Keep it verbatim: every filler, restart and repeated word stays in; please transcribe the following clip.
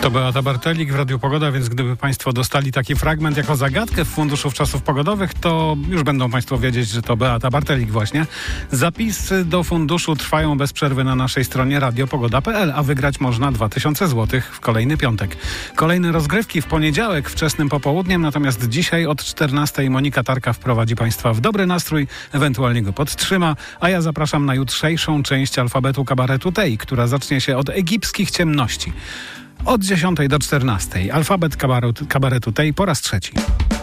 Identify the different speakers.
Speaker 1: To Beata Bartelik w Radiu Pogoda, więc gdyby Państwo dostali taki fragment jako zagadkę w Funduszu Wczasów Pogodowych, to już będą Państwo wiedzieć, że to Beata Bartelik właśnie. Zapisy do funduszu trwają bez przerwy na naszej stronie radiopogoda kropka p l, a wygrać można dwa tysiące złotych w kolejny piątek. Kolejne rozgrywki w poniedziałek wczesnym popołudniem, natomiast dzisiaj od czternastej Monika Tarka wprowadzi Państwa w dobry nastrój, ewentualnie go podtrzyma, a ja zapraszam na jutrzejszą część alfabetu kabaretu tej, która zacznie się od egipskich ciemności. Od dziesiątej do czternastej. Alfabet kabaretu, kabaretu tej po raz trzeci.